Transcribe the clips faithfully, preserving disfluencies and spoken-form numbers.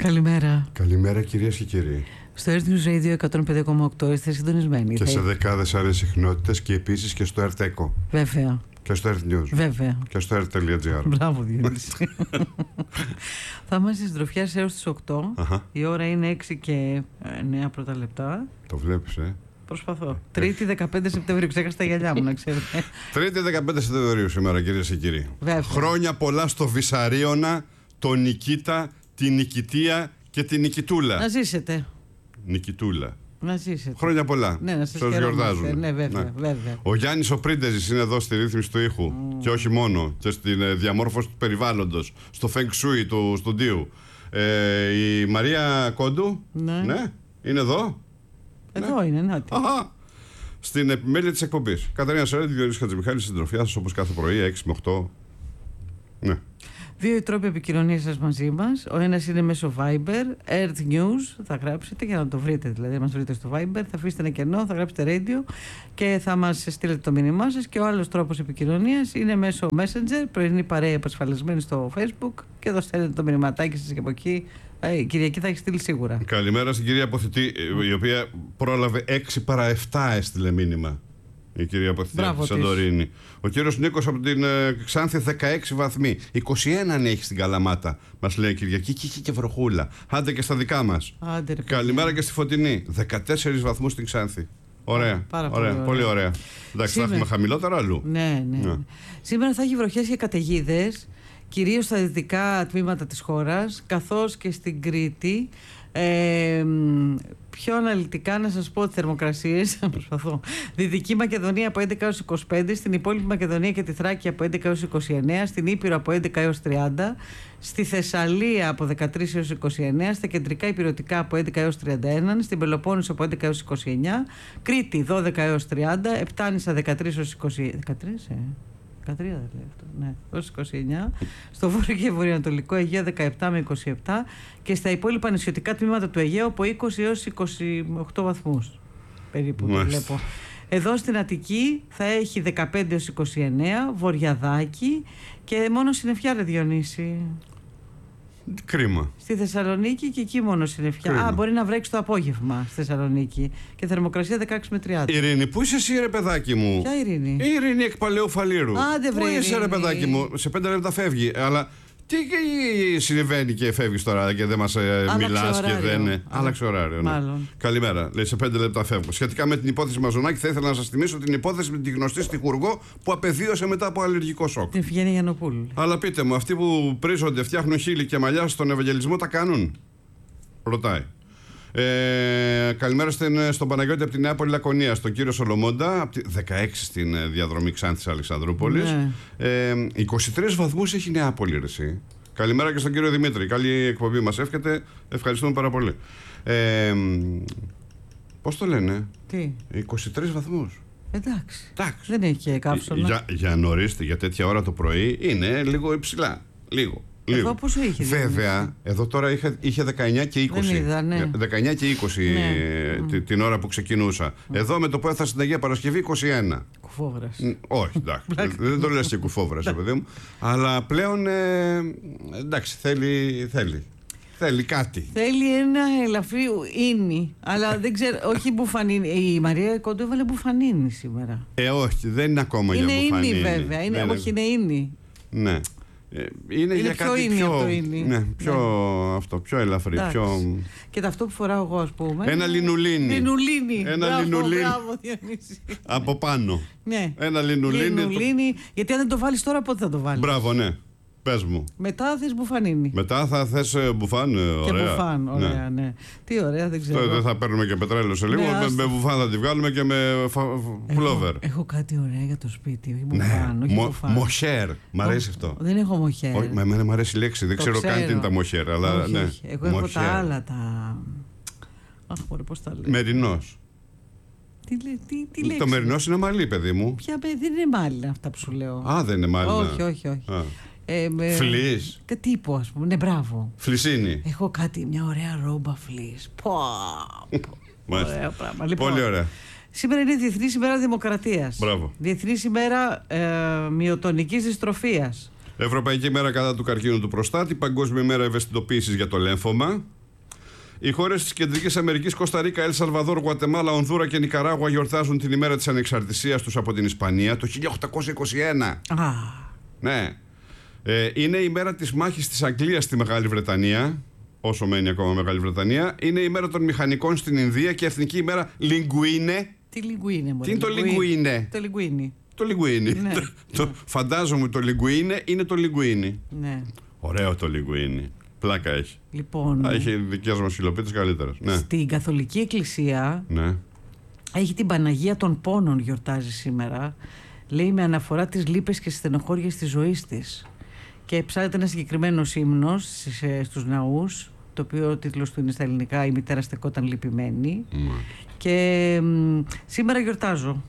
Καλημέρα. Καλημέρα κυρίες και κύριοι. Στο Earth News Radio εκατόν πέντε κόμμα οκτώ είστε συντονισμένοι. Και σε δεκάδες άλλες συχνότητες και επίσης και στο Earth Echo. Βέβαια. Και στο Earth News. Βέβαια. Και στο earth.gr. Μπράβο, Διονύση. Θα είμαστε συντροφιάς έως τις οκτώ. Αχα. Η ώρα είναι έξι και εννέα πρώτα λεπτά. Το βλέπεις, ε. Προσπαθώ. Τρίτη δεκαπέντε Σεπτεμβρίου. Ξέχασα τα γυαλιά μου, να ξέρετε. Τρίτη δεκαπέντε Σεπτεμβρίου σήμερα, κυρίες και κύριοι. Βέβαια. Χρόνια πολλά στο Βυσαρίωνα, τον Νικήτα, την Νικητία και την Νικητούλα. Να ζήσετε. Νικητούλα. Να ζήσετε. Χρόνια πολλά. Ναι, να σας Σας γιορτάζουν. Ναι, βέβαια, Ναι. βέβαια. Ο Γιάννης ο Πρίντεζης είναι εδώ στη ρύθμιση του ήχου. Mm. Και όχι μόνο. Και στην ε, διαμόρφωση του περιβάλλοντος. Στο Feng Shui του στοντίου. Ε, η Μαρία Κόντου. Ναι. Ναι. Είναι εδώ. Εδώ Ναι. είναι, να τι. Αχα. Στην επιμέλεια της εκπομπής. Κατερίνα Σερέτη, Διονύσης Χατζημιχάλης, συντροφιά σας όπως κάθε πρωί, έξι με οκτώ. Ναι. Δύο οι τρόποι επικοινωνίας σας μαζί μας. Ο ένας είναι μέσω Viber, Earth News, θα γράψετε για να το βρείτε, δηλαδή μας βρείτε στο Viber, θα αφήσετε ένα κενό, θα γράψετε radio και θα μας στείλετε το μήνυμά σας. Και ο άλλος τρόπος επικοινωνίας είναι μέσω Messenger, πρωινή παρέα επασφαλισμένη στο Facebook και εδώ στέλνετε το μηνυματάκι σας και από εκεί. Ε, η Κυριακή θα έχει στείλει σίγουρα. Καλημέρα στην κυρία Αποθητή, η οποία πρόλαβε έξι παρά επτά έστειλε μήνυμα. Η κυρία Αποθητή από τη Σαντορίνη. Ο κύριος Νίκος από την ε, Ξάνθη δεκαέξι βαθμοί. είκοσι ένα αν έχει στην Καλαμάτα, μας λέει η Κυριακή. Και είχε και βροχούλα. Άντε και στα δικά μας. Άντε, ρε, καλημέρα και στη Φωτεινή. δεκατέσσερις βαθμούς στην Ξάνθη. Ωραία. Πάρα ωραία. Πολύ, ωραία. πολύ ωραία. Εντάξει, Σήμερα... θα έχουμε χαμηλότερα αλλού. Ναι, ναι, ναι. Σήμερα θα έχει βροχές και καταιγίδες, κυρίως στα δυτικά τμήματα της χώρας, καθώς και στην Κρήτη. Ε, πιο αναλυτικά να σας πω τις θερμοκρασίες. Προσπαθώ. Δυτική Μακεδονία από έντεκα έως είκοσι πέντε, στην υπόλοιπη Μακεδονία και τη Θράκη από έντεκα έως είκοσι εννέα, στην Ήπειρο από έντεκα έως τριάντα, στη Θεσσαλία από δεκατρείς έως είκοσι εννέα, στα κεντρικά Ηπειρωτικά από έντεκα έως τριάντα ένα, στην Πελοπόννησο από έντεκα έως είκοσι εννέα, Κρήτη δώδεκα έως τριάντα, Επτάνησα δεκατρείς έως είκοσι εννέα. δεκατρείς, ε. δεκατρία δεν λέει αυτό. Ναι, έως είκοσι εννέα. Στο βόρειο και βορειοανατολικό Αιγαίο δεκαεπτά με είκοσι επτά και στα υπόλοιπα νησιωτικά τμήματα του Αιγαίου από είκοσι έως είκοσι οκτώ βαθμούς. Περίπου το βλέπω. Εδώ στην Αττική θα έχει δεκαπέντε έως είκοσι εννέα, Βορειαδάκι και μόνο συννεφιά, ρε Διονύση. Κρίμα. Στη Θεσσαλονίκη και εκεί μόνο συννεφιά. Κρίμα. Α, μπορεί να βρέξει το απόγευμα στη Θεσσαλονίκη. Και θερμοκρασία δεκαέξι με τριάντα. Ειρήνη, πού είσαι εσύ, ρε παιδάκι μου? Ποια Ειρήνη? Η Ειρήνη εκ Παλαιού Φαλήρου. Άντε, βρε, πού είσαι, ρε Ειρήνη. παιδάκι μου? Σε πέντε λεπτά φεύγει. Αλλά τι συμβαίνει και φεύγει τώρα και δεν μας ε, μιλάς και δεν. Ε, άλλαξε ωράριο. Ναι. Μάλλον. Καλημέρα. Λέει σε πέντε λεπτά φεύγω. Σχετικά με την υπόθεση Μαζονάκη, θα ήθελα να σας θυμίσω την υπόθεση με τη γνωστή στιχουργό που απεδίωσε μετά από αλλεργικό σοκ. Την Φιγέννη Γιαννοπούλου. Αλλά πείτε μου, αυτοί που πρίζονται, φτιάχνουν χείλη και μαλλιά στον Ευαγγελισμό τα κάνουν? Ρωτάει. Ε, καλημέρα στην, στον Παναγιώτη από τη Νέα Πολυλακωνία, στον κύριο Σολομόντα, από τη δεκαέξι στην ε, διαδρομή Ξάνθης Αλεξανδρούπολης. Ναι. Ε, είκοσι τρεις βαθμούς έχει η Νεάπολη, ρε εσύ. Καλημέρα και στον κύριο Δημήτρη. Καλή εκπομπή μας εύχεται. Ευχαριστούμε πάρα πολύ. Ε, πώς το λένε? Τι? είκοσι τρεις βαθμούς. Εντάξει. Εντάξει. Δεν έχει και καύσωνα. Για, για νωρίς, για τέτοια ώρα το πρωί είναι λίγο υψηλά. Λίγο. Λίγο. Εδώ πόσο είχε? Βέβαια, δηλαδή? εδώ τώρα είχε, είχε δεκαεννιά και είκοσι. Δεν είδα, ναι. δεκαεννιά και είκοσι Ναι. τη- την ώρα που ξεκινούσα. Mm. Εδώ με το που έφτασα στην Αγία Παρασκευή είκοσι ένα. Κουφόβρας. Μ, όχι, εντάξει. δεν το λες και κουφόβρας, παιδί μου. Αλλά πλέον, ε, εντάξει, θέλει, θέλει. Θέλει κάτι. Θέλει ένα ελαφρύ ίνι. Αλλά δεν ξέρω, όχι μπουφανίνι. Η Μαρία Κόντου έβαλε μπουφανίνι σήμερα. Ε, όχι, δεν είναι ακόμα Είναι για μπουφανίνι. ίνι βέβαια. Είναι, Δεν όχι, είναι ίνι. Ναι. Ε, είναι, Είναι για πιο κάτι ίνι πιο, από το ίνι. ναι, πιο, αυτό, πιο ελαφρύ. Εντάξει. Πιο... Και το αυτό που φοράω εγώ, ας πούμε. Ένα λινουλίνι. Λινουλίνι. Ένα Μπράβο, λινουλίνι. Μπράβο, Διονύση. Από πάνω. Ναι. Ένα λινουλίνι. Λινουλίνι. Γιατί αν δεν το βάλεις τώρα, πότε θα το βάλεις? Μπράβο, ναι. Πες μου. Μετά θες μπουφανίνι. Μετά θα θες ε, μπουφάν. ε, Και Ωραία. μπουφάν, ωραία, ναι. ναι. Τι ωραία, δεν ξέρω. Τώρα δεν θα παίρνουμε και πετρέλαιο σε λίγο. Ναι, με, άστο. με μπουφάν θα τη βγάλουμε και με φα- φ- πουλόβερ. Έχω, έχω κάτι ωραία για το σπίτι, όχι Ναι. μπουφάν, όχι Μο- μπουφάν. Μοχέρ. Μ' αρέσει Ω, αυτό. Δεν έχω μοχέρ. Όχι, με εμένα μου αρέσει η λέξη. Δεν Το ξέρω, καν τι είναι τα μοχέρ. Αλλά, όχι, ναι. όχι. Εγώ έχω Μοχέρ. τα άλλα, τα... Αχ, μωρέ, πώς τα λέω. Μερινός. Τι, λέ- τι, τι λέξη. Το μερινός είναι μαλλί, παιδί μου. Ποια, παι- δεν είναι μάλλον αυτά που σου λέω. Α, δεν είναι μάλλον. όχι, όχι, όχι. Α. Ε, με... Φλής. Και τύπου, ας πούμε. Ναι, μπράβο. Φλισίνη. Έχω κάτι, μια ωραία ρόμπα φλής. Πω, πω. Μάλιστα. Ωραίο πράγμα. Λοιπόν, Πολύ ωραία. σήμερα είναι Διεθνής ημέρα Δημοκρατίας. Μπράβο. Διεθνής ημέρα ε, μυοτονικής δυστροφίας. Ευρωπαϊκή μέρα κατά του καρκίνου του προστάτη. Παγκόσμια μέρα ευαισθητοποίησης για το λέμφωμα. Οι χώρες της Κεντρικής Αμερικής, Κοσταρίκα, Ελ Σαλβαδόρ, Γουατεμάλα, Ονδούρα και Νικαράγουα γιορτάζουν την ημέρα της ανεξαρτησίας τους από την Ισπανία το χίλια οκτακόσια είκοσι ένα. Α. Ναι. Ε, είναι η μέρα της μάχης της Αγγλίας στη Μεγάλη Βρετανία. Όσο μένει ακόμα Μεγάλη Βρετανία. Είναι η μέρα των μηχανικών στην Ινδία και εθνική ημέρα Λιγκουίνε. Τι Λιγκουίνε, Τι είναι το Λιγκουίνε? Το Λιγκουίνι. Το Λιγκουίνι. Ναι. το, φαντάζομαι το Λιγκουίνε είναι το Λιγκουίνι. Ναι. Ωραίο το Λιγκουίνι. Πλάκα έχει. Λοιπόν. Α, έχει δικές μας φιλοπίτες καλύτερες. Ναι. Στην Καθολική Εκκλησία Ναι. έχει την Παναγία των Πόνων, γιορτάζει σήμερα. Λέει με αναφορά τις λύπες και τις στενοχώριες της ζωής της. Και ψάλεται ένα συγκεκριμένο ύμνος στους ναούς, το οποίο ο τίτλος του είναι στα ελληνικά «Η μητέρα στεκόταν λυπημένη». Mm. Και μ, σήμερα γιορτάζω.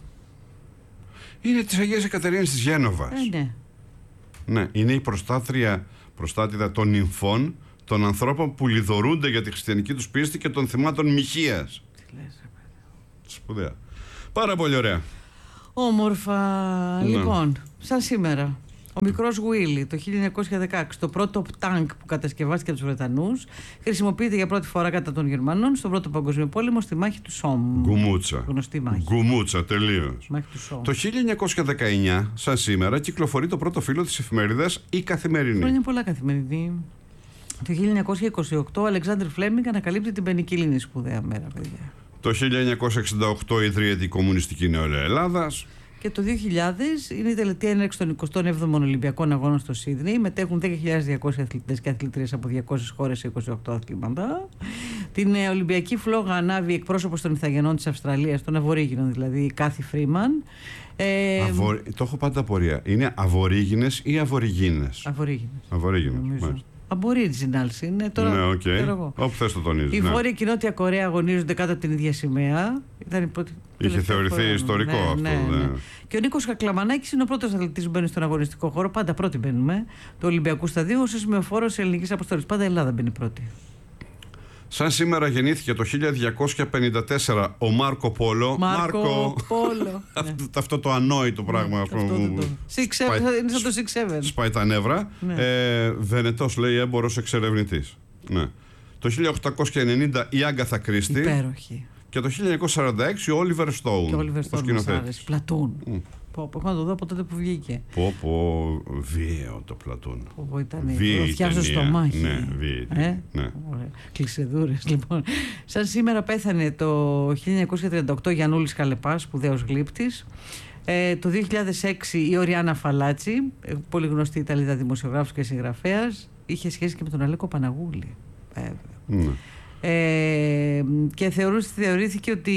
Είναι της Αγίας Εκατερίνης της Γένοβας. Ε, ναι. Ναι, είναι η προστάτρια, προστάτηδα των νυμφών, των ανθρώπων που λιδωρούνται για τη χριστιανική τους πίστη και των θυμάτων μοιχείας. Τι λες, ρε παιδί. Σπουδαία. Πάρα πολύ ωραία. Όμορφα. Ναι. Λοιπόν, σαν σήμερα. Ο μικρός Γουίλι το χίλια εννιακόσια δεκαέξι, το πρώτο τάγκ που κατασκευάστηκε από τους Βρετανούς, χρησιμοποιείται για πρώτη φορά κατά των Γερμανών στον Πρώτο Παγκόσμιο Πόλεμο στη μάχη του Σόμ. Γκουμούτσα. Γνωστή μάχη. Γκουμούτσα, τελείως. Μάχη του Σόμ. Το χίλια εννιακόσια δεκαεννιά, σαν σήμερα, κυκλοφορεί το πρώτο φύλλο της εφημερίδας Η Καθημερινή. Χρόνια πολλά Καθημερινή. Το χίλια εννιακόσια είκοσι οκτώ ο Αλεξάνδρ Φλέμινγκ ανακαλύπτει την πενικυλίνη, σπουδαία μέρα, παιδιά. Το χίλια εννιακόσια εξήντα οκτώ ιδρύεται η Κομμουνιστική Νεολαία Ελλάδας. Και το δύο χιλιάδες είναι η τελετή έναρξη των εικοστών έβδομων Ολυμπιακών Αγώνων στο Σίδνεϊ. Μετέχουν δέκα χιλιάδες διακόσιοι αθλητές και αθλητρίες από διακόσιες χώρες σε είκοσι οκτώ αθλήματα. Την ε, Ολυμπιακή φλόγα ανάβει εκπρόσωπος των Ιθαγενών της Αυστραλίας, των Αβορίγινων δηλαδή, η Κάθι Φρίμαν. Ε, Αβο... Το έχω πάντα απορία. Είναι Αβορίγινες ή Αβοριγίνες? Αβορίγινες. Αβορίγινες. Aboriginals είναι τώρα. Ναι, οκ. Okay. Όπου θες το τονίζεις. Η ναι. Βόρεια και η Νότια Κορέα αγωνίζονται κάτω από την ίδια σημαία. Ήταν η πρώτη. Είχε θεωρηθεί φορά. ιστορικό ναι, αυτό. Ναι, ναι. ναι. Και ο Νίκος Κακλαμανάκης είναι ο πρώτος αθλητής που μπαίνει στον αγωνιστικό χώρο. Πάντα πρώτη μπαίνουμε. Του Ολυμπιακού Σταδίου ως σημεοφόρος ελληνικής αποστολής. Πάντα η Ελλάδα μπαίνει πρώτη. Σαν σήμερα γεννήθηκε το χίλια διακόσια πενήντα τέσσερα ο Μάρκο Πόλο. Μάρκο, Μάρκο. Πόλο. αυτό, αυτό το ανόητο πράγμα. Αυτό το, το. Σπάει, είναι σαν το Six Seven. Σπάει τα νεύρα. Ναι. Ε, Βενετός, λέει, έμπορος εξερευνητής. Ναι. Το χίλια οκτακόσια ενενήντα η Άγκαθα Κρίστη. Υπέροχη. Και το χίλια εννιακόσια σαράντα έξι ο Όλιβερ Στόουν. Και ο Όλιβερ Στόουν μας άρεσε. Πλατούν. Mm. Πω, πω, έχω να το δω από τότε που βγήκε. Πω πω, βίαιο το Πλατούν. Πω πω, ήταν βίαιο στο μάχη. Ναι, βίαιο. Ε? Ναι. Κλεισεδούρες, λοιπόν. Σαν σήμερα πέθανε το χίλια εννιακόσια τριάντα οκτώ Γιαννούλης Καλεπάς, σπουδαίος γλύπτης. Ε, το δύο χιλιάδες έξι η Οριάννα Φαλάτσι, πολύ γνωστή Ιταλίδα δημοσιογράφος και συγγραφέας, είχε σχέση και με τον Αλέκο Παναγούλη. Βέβαια. Ναι. Ε, και θεωρήθηκε ότι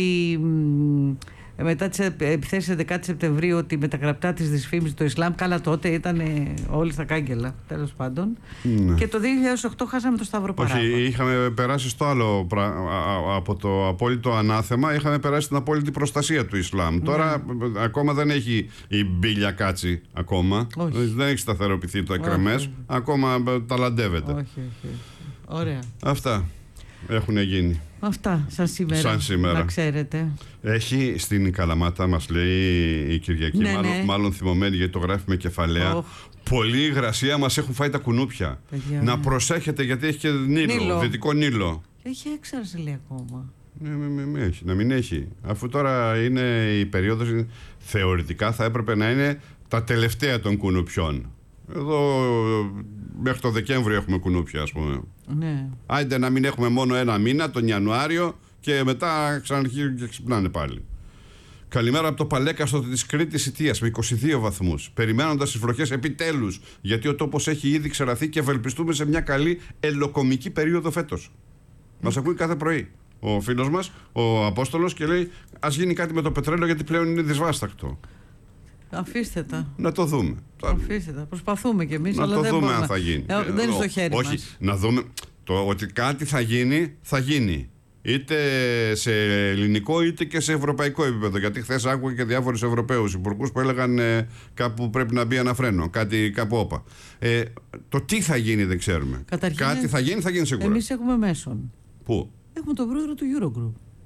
μετά τις επιθέσεις έντεκα Σεπτεμβρίου ότι με τα γραπτά της δυσφήμισης το Ισλάμ, καλά τότε ήταν όλοι στα κάγκελα, τέλος πάντων. Ναι. Και το δύο χιλιάδες οκτώ χάσαμε το Σταύρο Παράβα. Όχι, είχαμε περάσει στο άλλο από το απόλυτο ανάθεμα, είχαμε περάσει την απόλυτη προστασία του Ισλάμ. Ναι. Τώρα ακόμα δεν έχει η μπίλια κάτσει ακόμα. Όχι. Δεν έχει σταθεροποιηθεί το εκρεμές. Ακόμα ταλαντεύεται. Όχι, όχι. Ωραία. Αυτά έχουν γίνει. Αυτά, σαν σήμερα, σαν σήμερα. Να ξέρετε. Έχει στην Καλαμάτα, μας λέει η Κυριακή, ναι, μάλλον, ναι. μάλλον θυμωμένη γιατί το γράφει με κεφαλαία. Oh. Πολύ υγρασία μας έχουν φάει τα κουνούπια. Παιδιά, να ναι. προσέχετε γιατί έχει και Νείλο, Νείλο. Δυτικό Νείλο. Έχει έξαρση λέει ακόμα. Ναι, μη, μη, μη έχει, να μην έχει. Αφού τώρα είναι η περίοδος, θεωρητικά θα έπρεπε να είναι τα τελευταία των κουνουπιών. Εδώ μέχρι το Δεκέμβριο έχουμε κουνούπια, ας πούμε. Ναι. Άιντε να μην έχουμε μόνο ένα μήνα, τον Ιανουάριο, και μετά ξαναρχίζουν και ξυπνάνε πάλι. Καλημέρα από το Παλέκαστο της Κρήτης Ιτίας με είκοσι δύο βαθμούς. Περιμένοντας τις βροχές επιτέλους, γιατί ο τόπος έχει ήδη ξεραθεί και ευελπιστούμε σε μια καλή ελοκομική περίοδο φέτος. Mm. Μας ακούει κάθε πρωί ο φίλος μας, ο Απόστολος, και λέει: ας γίνει κάτι με το πετρέλαιο γιατί πλέον είναι δυσβάστακτο. Αφήστε τα. Να το δούμε. Αφήστε τα. Προσπαθούμε κι εμείς. Να αλλά το δεν δούμε μπορούμε. αν θα γίνει. Ε, δεν είναι στο χέρι Όχι, μας. να δούμε το ότι κάτι θα γίνει, θα γίνει. Είτε σε ελληνικό είτε και σε ευρωπαϊκό επίπεδο. Γιατί χθες άκουγα και διάφορους Ευρωπαίους υπουργούς που έλεγαν ε, κάπου πρέπει να μπει ένα φρένο, κάτι κάπου όπα. Ε, το τι θα γίνει δεν ξέρουμε. Καταρχήν, κάτι θα γίνει, θα γίνει σίγουρα. Εμείς έχουμε μέσον. Πού? Έχουμε τον πρόεδρο του Eurogroup.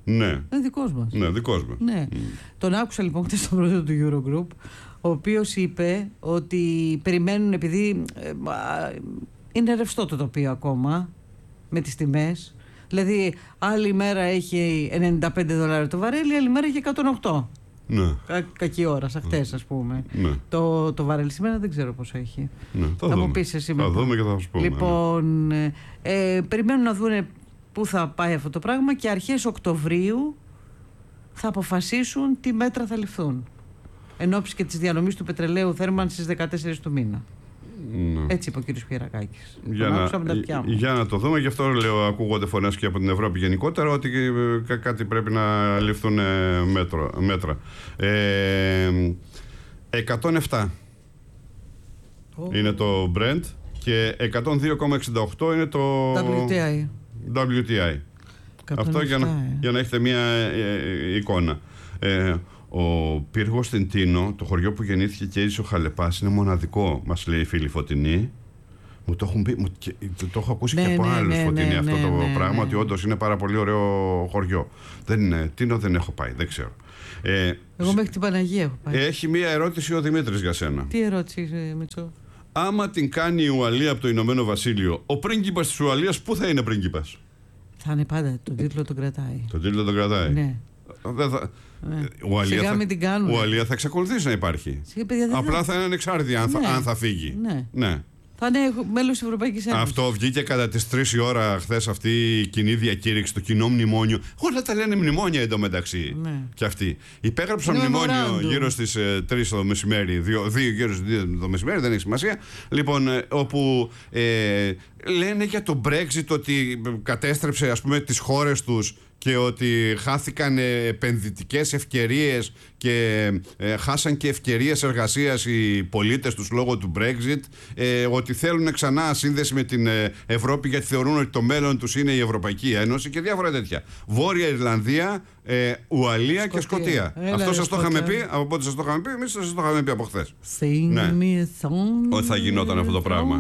Ναι. Είναι δικός μας. Ναι, δικός μας. Ναι. Mm. Τον άκουσα λοιπόν χτες στον πρόεδρο του Eurogroup, ο οποίος είπε ότι περιμένουν, επειδή ε, είναι ρευστό το τοπίο ακόμα με τις τιμές. Δηλαδή, άλλη μέρα έχει ενενήντα πέντε δολάρια το βαρέλι, άλλη μέρα έχει εκατόν οκτώ. Ναι. Κα, κακή ώρα, σε αυτές, ας πούμε. Ναι. Το, το βαρέλι σήμερα δεν ξέρω πόσο έχει. Ναι, θα θα δούμε. μου πεις εσύ μετά. Θα δούμε και θα σου πούμε. Λοιπόν, ε, ε, περιμένουν να δούνε πού θα πάει αυτό το πράγμα και αρχές Οκτωβρίου θα αποφασίσουν τι μέτρα θα ληφθούν. Εν ώψη και της διανομής του πετρελαίου θέρμανσης στις δεκατέσσερις του μήνα. Ναι. Έτσι είπε ο κ. Πιερακάκης. Για, να, για να το δούμε, γι' αυτό λέω, ακούγονται φωνές και από την Ευρώπη γενικότερα ότι κά, κάτι πρέπει να ληφθούν μέτρο, μέτρα. Ε, εκατόν επτά oh. είναι το Brent και εκατόν δύο κόμμα εξήντα οκτώ είναι το ντάμπλιου τι άι. ντάμπλιου τι άι. Αυτό για να, ε. για να έχετε μία ε, εικόνα. Ε, Ο πύργος στην Τίνο, το χωριό που γεννήθηκε και έζησε ο Χαλεπάς, είναι μοναδικό, μας λέει η φίλη Φωτεινή. Μου το, έχουν πει, μου, και, το έχω ακούσει ναι, και από ναι, άλλους ναι, Φωτεινή ναι, αυτό ναι, το ναι, πράγμα, ναι. ότι όντως είναι πάρα πολύ ωραίο χωριό. Δεν είναι, Τίνο δεν έχω πάει, δεν ξέρω. Ε, Εγώ μέχρι την Παναγία έχω πάει. Έχει μία ερώτηση ο Δημήτρης για σένα. Τι ερώτηση, Μητσό? Άμα την κάνει η Ουαλία από το Ηνωμένο Βασίλειο, ο πρίγκιπας της Ουαλίας πού θα είναι πρίγκιπας? Θα είναι πάντα, τον τίτλο τον κρατάει. Τον τίτλο τον κρατάει. Ναι. Δεν θα... Ναι. Ουαλία, θα... θα... Ουαλία θα εξακολουθήσει να υπάρχει. Σιγά, παιδιά, Απλά θα... θα είναι ανεξάρτητη αν, ναι. θα... αν θα φύγει. Ναι. Ναι. Θα είναι μέλος της Ευρωπαϊκής Ένωσης. Αυτό βγήκε κατά τις τρεις η ώρα χθες, αυτή η κοινή διακήρυξη, το κοινό μνημόνιο. Όλα τα λένε μνημόνια εντωμεταξύ. Ναι. Και αυτοί. Υπέγραψαν μνημόνιο γύρω στις ε, τρεις το μεσημέρι, δύο, δύο γύρω στις δύο το μεσημέρι, δεν έχει σημασία. Λοιπόν, ε, όπου ε, λένε για το Brexit ότι κατέστρεψε, ας πούμε, τις χώρες τους και ότι χάθηκαν επενδυτικές ευκαιρίες και ε, χάσαν και ευκαιρίες εργασίας οι πολίτες τους λόγω του Brexit, ε, ότι θέλουν ξανά σύνδεση με την Ευρώπη γιατί θεωρούν ότι το μέλλον τους είναι η Ευρωπαϊκή Ένωση και διάφορα τέτοια. Βόρεια Ιρλανδία, ε, Ουαλία Σκοτία. και Σκωτία. Έλα, Αυτό σας το είχαμε πει, από πότε σας το είχαμε πει, εμείς σας το είχαμε πει από χθες. Ναι. Ότι θα γινόταν αυτό το πράγμα.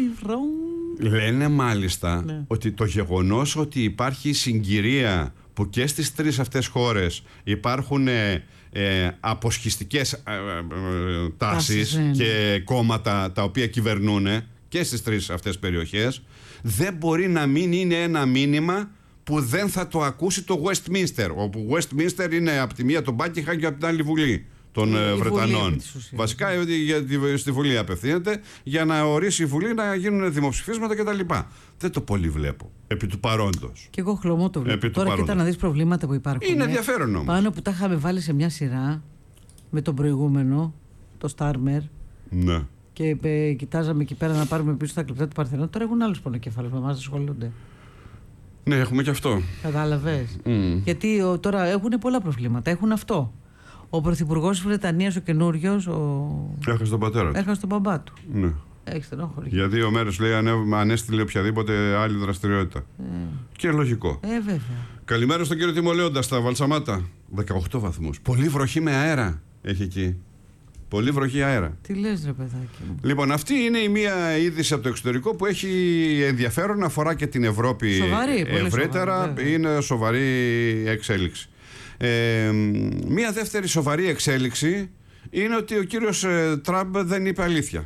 Λένε μάλιστα ναι. ότι το γεγονός ότι υπάρχει συγκυρία που και στις τρεις αυτές χώρες υπάρχουν ε, ε, αποσχιστικές ε, ε, τάσεις ναι. και κόμματα τα οποία κυβερνούν και στις τρεις αυτές περιοχές, δεν μπορεί να μην είναι ένα μήνυμα που δεν θα το ακούσει το Westminster, όπου Westminster είναι από τη μία το Buckingham και από την άλλη Βουλή των η Βρετανών. Βουλή, Βασικά για τη, στη Βουλή απευθύνεται για να ορίσει η Βουλή να γίνουν δημοψηφίσματα κτλ. Δεν το πολύ βλέπω. Επί του παρόντος. Και εγώ χλωμό το βλέπω. Τώρα κοίτα να δεις προβλήματα που υπάρχουν. Είναι ενδιαφέρον όμως. Πάνω που τα είχαμε βάλει σε μια σειρά με τον προηγούμενο, το Starmer. Ναι. Και ε, κοιτάζαμε εκεί πέρα να πάρουμε πίσω τα κλειπτά του Παρθενών. Τώρα έχουν άλλους πονοκέφαλους με εμάς ασχολούνται. Ναι, έχουμε και αυτό. Κατάλαβες. Mm. Γιατί ο, τώρα έχουν πολλά προβλήματα. Έχουν αυτό. Ο πρωθυπουργός της Βρετανίας, ο καινούριος, ο... έχασε τον πατέρα του. Έχασε τον μπαμπά του. Ναι. Έχει στενόχωρη. Για δύο μέρες λέει ανέστειλε οποιαδήποτε άλλη δραστηριότητα. Ε. Και λογικό. Ε, βέβαια. Καλημέρα στον κύριο Τιμολέοντα στα Βαλσαμάτα. δεκαοκτώ βαθμούς. Πολύ βροχή με αέρα έχει εκεί. Πολύ βροχή αέρα. Τι λες ρε παιδάκι μου. Λοιπόν, αυτή είναι η μία είδηση από το εξωτερικό που έχει ενδιαφέρον, αφορά και την Ευρώπη σοβαρή, ευρύτερα. Σοβαρή, είναι σοβαρή εξέλιξη. Ε, μία δεύτερη σοβαρή εξέλιξη είναι ότι ο κύριος ε, Τραμπ δεν είπε αλήθεια.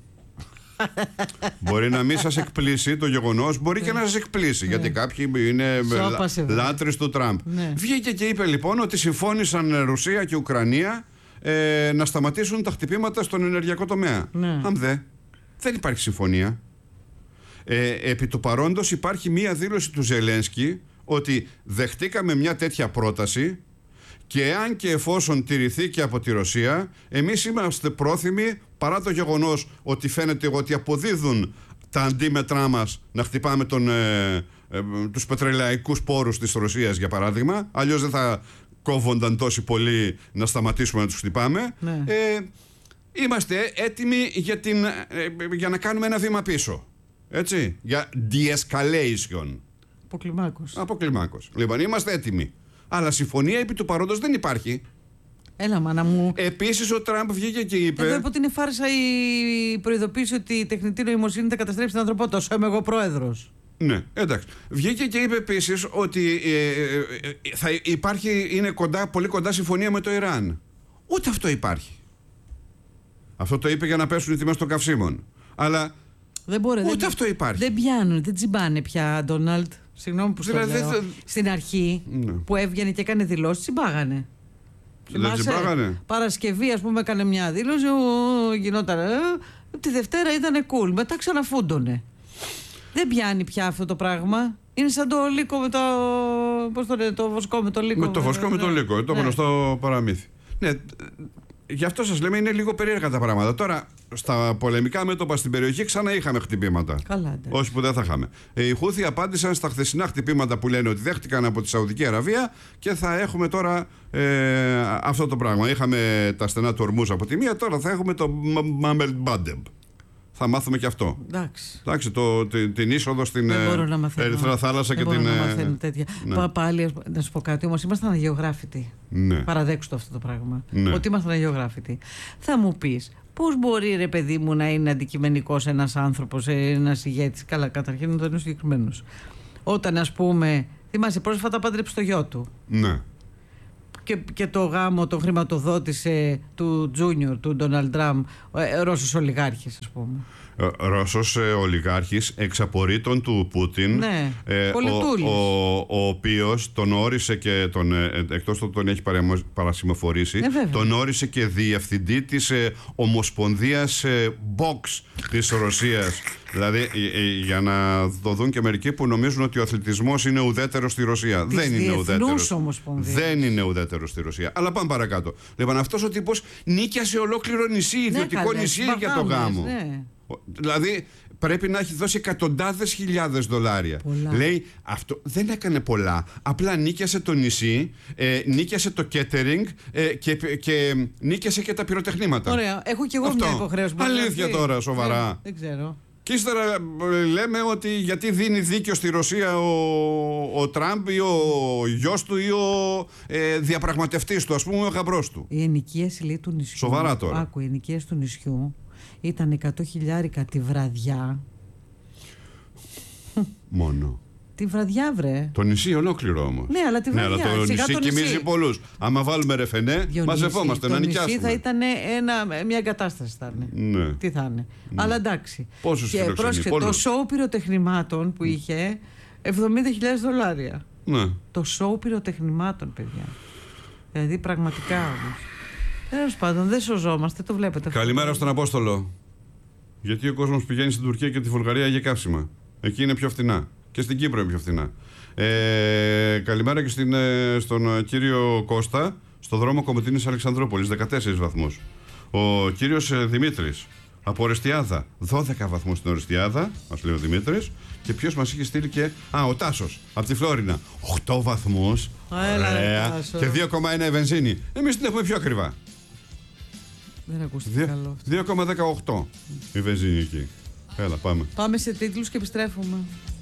Μπορεί να μην σας εκπλήσει το γεγονός, μπορεί και να σας εκπλήσει, γιατί κάποιοι είναι λάτρεις του Τραμπ. Ναι. Βγήκε και είπε λοιπόν ότι συμφώνησαν Ρωσία και Ουκρανία ε, να σταματήσουν τα χτυπήματα στον ενεργειακό τομέα. Ναι. Αν δε, δεν υπάρχει συμφωνία. Ε, επί του παρόντος υπάρχει μία δήλωση του Ζελένσκι ότι δεχτήκαμε μια τέτοια πρόταση και αν και εφόσον τηρηθεί και από τη Ρωσία, εμείς είμαστε πρόθυμοι, παρά το γεγονός ότι φαίνεται ότι αποδίδουν τα αντίμετρά μας να χτυπάμε τον, ε, ε, τους πετρελαϊκούς πόρους της Ρωσίας για παράδειγμα, αλλιώς δεν θα κόβονταν τόσοι πολλοί να σταματήσουμε να τους χτυπάμε. Ναι. ε, είμαστε έτοιμοι για, την, ε, για να κάνουμε ένα βήμα πίσω, έτσι, για de-escalation. Αποκλιμάκωση. Αποκλιμάκωση. Λοιπόν, είμαστε έτοιμοι. Αλλά συμφωνία επί του παρόντος δεν υπάρχει. Έλα, μάνα μου. Επίσης, ο Τραμπ βγήκε και είπε. Εδώ είπε ότι είναι φάρσα η προειδοποίηση ότι η τεχνητή νοημοσύνη θα καταστρέψει την ανθρωπότητα. Όσο είμαι εγώ πρόεδρος. Ναι, εντάξει. Βγήκε και είπε επίσης ότι ε, ε, ε, θα υπάρχει, είναι κοντά, πολύ κοντά συμφωνία με το Ιράν. Ούτε αυτό υπάρχει. Αυτό το είπε για να πέσουν οι τιμές των καυσίμων. Αλλά δεν μπορεί, ούτε δεν, αυτό υπάρχει. Δεν πιάνουν, δεν τσιμπάνε πια, Ντόναλντ. Συγγνώμη που δηλαδή, στο λέω. δε... Στην αρχή ναι. που έβγαινε και έκανε δηλώσεις, τσιμπάγανε. Δεν τσιμπάγανε. Παρασκευή, ας πούμε, έκανε μια δήλωση, ο, γινόταν. Ε, τη Δευτέρα ήταν cool, μετά ξαναφούντωνε. Δεν πιάνει πια αυτό το πράγμα. Είναι σαν το λύκο με το. Πώς το λένε, το βοσκό με το λύκο. Με το βοσκό με το λύκο, το ναι. γνωστό παραμύθι. Ναι, γι' αυτό σας λέμε είναι λίγο περίεργα τα πράγματα. Τώρα, στα πολεμικά μέτωπα στην περιοχή ξανά είχαμε χτυπήματα. Καλά, όχι που δεν θα είχαμε. Οι Χούθοι απάντησαν στα χθεσινά χτυπήματα που λένε ότι δέχτηκαν από τη Σαουδική Αραβία και θα έχουμε τώρα ε, αυτό το πράγμα. Είχαμε τα στενά του Ορμούζ από τη μία, τώρα θα έχουμε το Μάμελ Μπάντεμ. Θα μάθουμε και αυτό. Εντάξει. Εντάξει, το, την, την είσοδο στην Ερυθρά Θάλασσα δεν και την. Δεν μπορώ να μαθαίνω τέτοια. Ναι. Πάλι, να σου πω κάτι, όμως ήμασταν αγιογράφητοι. Ναι. Παραδέξου αυτό το πράγμα. Ναι. Ότι ήμασταν αγιογράφητοι. Θα μου πεις, πώς μπορεί ρε παιδί μου να είναι αντικειμενικός ένας άνθρωπος, ένας ηγέτης. Καλά, καταρχήν να το είναι συγκεκριμένος. Όταν, ας πούμε, θυμάσαι πρόσφατα πάντρεψε το γιο του. Ναι. Και, και το γάμο το χρηματοδότησε του Τζούνιορ, του Ντόναλντ Τραμπ, ε, Ρώσος ολιγάρχης, ας πούμε. Ε, Ρώσος ε, ολιγάρχης εξ απορρίτων του Πούτιν, ναι, ε, ο, ο, ο οποίος τον όρισε και τον, ε, εκτός του τον έχει παρασημοφορήσει, ε, τον όρισε και διευθυντή της ε, Ομοσπονδίας ε, Box της Ρωσίας. Δηλαδή ε, ε, για να το δουν και μερικοί που νομίζουν ότι ο αθλητισμός είναι ουδέτερος στη Ρωσία. Της δεν είναι ουδέτερος. Δεν είναι ουδέτερος στη Ρωσία. Αλλά πάμε παρακάτω. Λοιπόν, αυτός ο τύπος νίκιασε ολόκληρο νησί, ιδιωτικό ναι, νησί για το γάμο. Ναι. Δηλαδή πρέπει να έχει δώσει εκατοντάδες χιλιάδες δολάρια. Πολλά. Λέει αυτό δεν έκανε πολλά. Απλά νίκιασε το νησί, ε, νίκιασε το catering ε, και, και νίκιασε και τα πυροτεχνήματα. Ωραία. Έχω και εγώ αυτό. μια υποχρέωση. Αλήθεια τώρα, σοβαρά. Δεν, δεν ξέρω. Και ύστερα λέμε ότι γιατί δίνει δίκιο στη Ρωσία ο, ο Τραμπ ή ο γιος του ή ο ε, διαπραγματευτής του, ας πούμε, ο γαμπρός του. Η ενοικίαση λέει του νησιού. Σοβαρά τώρα. Άκου, η ενοικίαση του νησιού ήταν εκατό χιλιάρικα τη βραδιά. Μόνο. Τη βραδιά, βρε. Το νησί ολόκληρο όμως. Ναι, αλλά τη βραδιά. Ναι, αλλά το νησί το κοιμίζει πολλούς. Άμα βάλουμε ρεφενέ, μαζευόμαστε να νοικιάσουμε. Το νησί θα ήταν ένα, μια εγκατάσταση. Θα είναι. Ναι. Τι θα είναι. Ναι. Αλλά εντάξει. Πόσους και πρόσεξε, το σοου πυροτεχνημάτων που είχε εβδομήντα χιλιάδες δολάρια. Ναι. Το σοου πυροτεχνημάτων, παιδιά. Δηλαδή πραγματικά όμως. Τέλος πάντων, δεν σωζόμαστε, το βλέπετε. Καλημέρα στον Απόστολο. Γιατί ο κόσμος πηγαίνει στην Τουρκία και τη Βουλγαρία για καύσιμα. Εκεί είναι πιο φτηνά. Και στην Κύπρο είναι πιο φτηνά. Ε, καλημέρα και στην, στον κύριο Κώστα, στο δρόμο Κομωτίνης Αλεξανδρούπολης, δεκατέσσερις βαθμούς. Ο κύριος Δημήτρης, από Ορεστιάδα, δώδεκα βαθμούς στην Ορεστιάδα, μας λέει ο Δημήτρης. Και ποιος μας είχε στείλει και. Α, ο Τάσος, από τη Φλόρινα. οκτώ βαθμούς. Ωραία. Και δύο κόμμα ένα η βενζίνη. Εμείς την έχουμε πιο ακριβά. Δεν ακούστηκε καλό αυτό. δύο κόμμα δεκαοκτώ η βενζίνη εκεί. Έλα, πάμε. Πάμε σε τίτλους και επιστρέφουμε.